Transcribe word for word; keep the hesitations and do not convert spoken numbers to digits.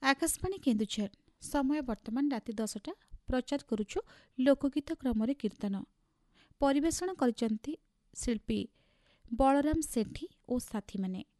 आकाशवाणी केन्दुझर समय वर्तमान राति दसटा प्रचार करुछु लोकगीत क्रम कीर्तन परिवेषण करिसेंती शिल्पी बलराम सेठी और साथी माने।